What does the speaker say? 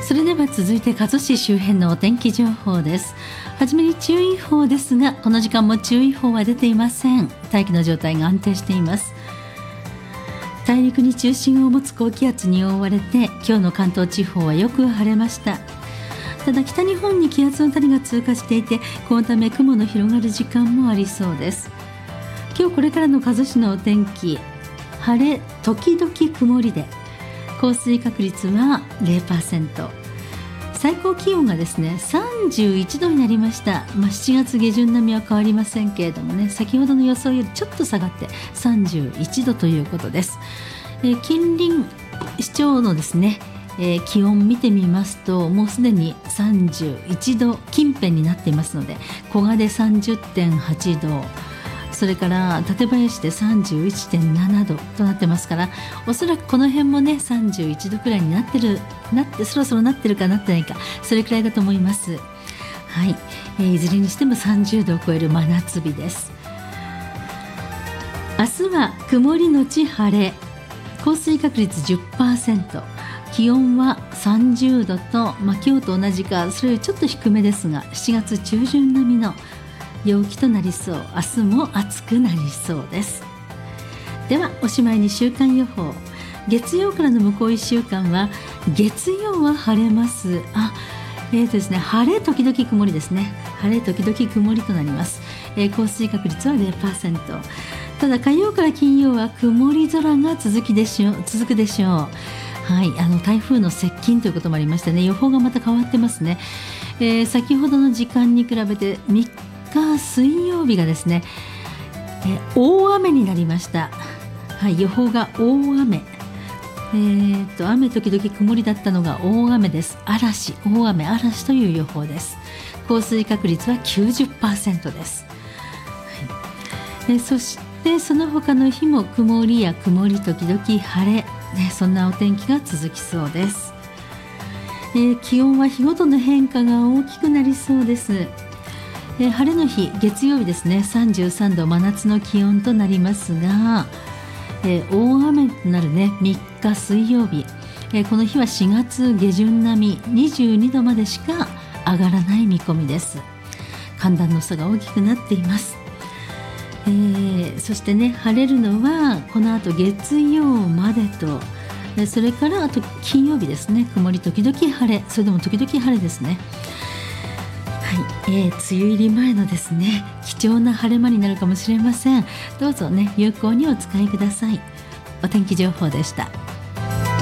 それでは続いて加須市周辺のお天気情報です。はじめに注意報ですが、この時間も注意報は出ていません。大気の状態が安定しています。大陸に中心を持つ高気圧に覆われて、今日の関東地方はよく晴れました。ただ北日本に気圧の谷が通過していて、このため雲の広がる時間もありそうです。今日これからの加須市のお天気、晴れ時々曇りで、降水確率は 0%、 最高気温がですね31度になりました。7月下旬並みは変わりませんけれどもね、先ほどの予想よりちょっと下がって31度ということです。近隣市町のですね、気温見てみますと、もうすでに31度近辺になっていますので、古賀で 30.8 度、それから館林で 31.7 度となってますから、おそらくこの辺もね31度くらいになってそろそろなってるかなってないか、それくらいだと思います。はい、いずれにしても30度を超える真夏日です。明日は曇りのち晴れ、降水確率 10%、 気温は30度と、今日と同じかそれよりちょっと低めですが、7月中旬並みの陽気となりそう。明日も暑くなりそうです。ではおしまいに週間予報。月曜からの向こう1週間は、月曜は晴れます。ですね、晴れ時々曇りですね。晴れ時々曇りとなります。降水確率は 0%。 ただ火曜から金曜は曇り空が続くでしょう。はい、台風の接近ということもありましてね、予報がまた変わってますね。先ほどの時間に比べて3日水曜日がですね、大雨になりました。はい、予報が大雨、雨時々曇りだったのが大雨です。大雨嵐という予報です。降水確率は 90% です。はい、そしてその他の日も曇りや曇り時々晴れ、そんなお天気が続きそうです。気温は日ごとの変化が大きくなりそうです。晴れの日、月曜日ですね、33度真夏の気温となりますが、大雨となるね3日水曜日、この日は4月下旬並み22度までしか上がらない見込みです。寒暖の差が大きくなっています。そしてね、晴れるのはこの後月曜までと、それからあと金曜日ですね、曇り時々晴れ、それでも時々晴れですね。はい、梅雨入り前のですね貴重な晴れ間になるかもしれません。どうぞね有効にお使いください。お天気情報でした。